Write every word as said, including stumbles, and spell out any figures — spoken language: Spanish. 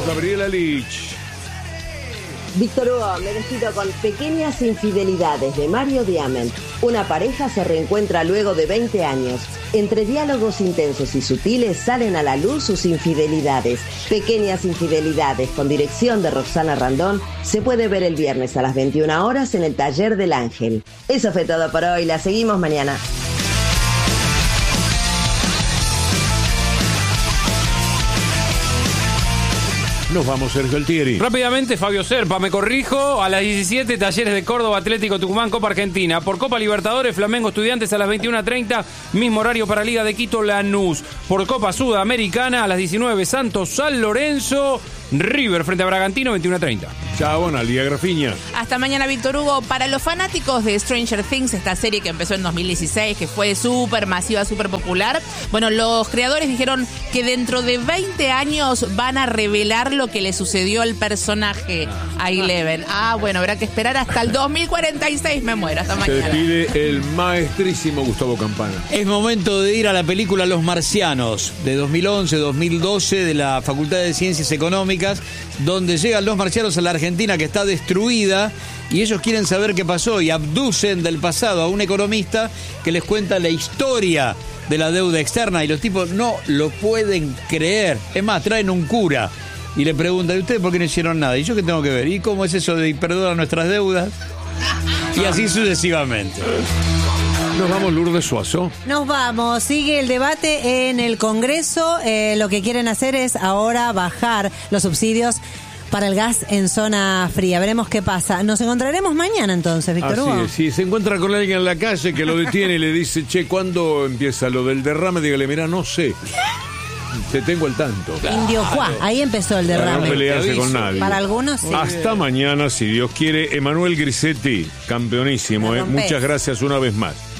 Gabriela Lich. Víctor Hugo, me despido con Pequeñas Infidelidades de Mario Diamant. Una pareja se reencuentra luego de veinte años. Entre diálogos intensos y sutiles salen a la luz sus infidelidades. Pequeñas Infidelidades, con dirección de Roxana Randón, se puede ver el viernes a las veintiuna horas en el Taller del Ángel. Eso fue todo por hoy, la seguimos mañana. Nos vamos, Sergio Altieri. Rápidamente, Fabio Serpa, me corrijo. A las diecisiete, Talleres de Córdoba, Atlético Tucumán, Copa Argentina. Por Copa Libertadores, Flamengo Estudiantes a las veintiuna treinta. Mismo horario para Liga de Quito, Lanús. Por Copa Sudamericana, a las diecinueve, Santos San Lorenzo. River frente a Bragantino, veintiuna treinta. Chao, Analia Grafiña. Hasta mañana, Víctor Hugo. Para los fanáticos de Stranger Things, esta serie que empezó en dos mil dieciséis, que fue súper masiva, súper popular, bueno, los creadores dijeron que dentro de veinte años van a revelar lo que le sucedió al personaje a Eleven. Ah, bueno, habrá que esperar hasta el dos mil cuarenta y seis. Me muero, hasta mañana. Se despide el maestrísimo Gustavo Campana. Es momento de ir a la película Los Marcianos, de dos mil once, dos mil doce, de la Facultad de Ciencias Económicas, donde llegan los marcianos a la Argentina, que está destruida, y ellos quieren saber qué pasó y abducen del pasado a un economista que les cuenta la historia de la deuda externa, y los tipos no lo pueden creer. Es más, traen un cura y le preguntan: ¿y ustedes por qué no hicieron nada? ¿Y yo qué tengo que ver? ¿Y cómo es eso de perdonar nuestras deudas? Y así sucesivamente. Nos vamos, Lourdes Suazo. Nos vamos, sigue el debate en el Congreso. Eh, lo que quieren hacer es ahora bajar los subsidios para el gas en zona fría. Veremos qué pasa. Nos encontraremos mañana entonces, Víctor Hugo. Así es, si se encuentra con alguien en la calle que lo detiene y le dice: che, ¿cuándo empieza lo del derrame? Dígale: mira, no sé. Te tengo al tanto. Indio Juá, ahí empezó el derrame. No pelearse con nadie. Para algunos sí. Hasta mañana, si Dios quiere. Emanuel Grisetti, campeonísimo. Eh. Muchas gracias una vez más.